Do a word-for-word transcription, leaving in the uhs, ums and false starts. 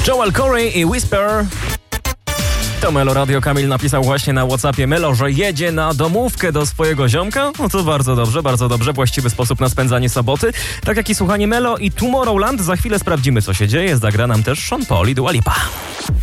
Joel Corey i Whisper. To Melo Radio. Kamil napisał właśnie na WhatsAppie Melo, że jedzie na domówkę do swojego ziomka. No to bardzo dobrze, bardzo dobrze. Właściwy sposób na spędzanie soboty. Tak jak i słuchanie Melo i Tomorrowland. Za chwilę sprawdzimy, co się dzieje. Zagra nam też Sean Paul i Dua Lipa.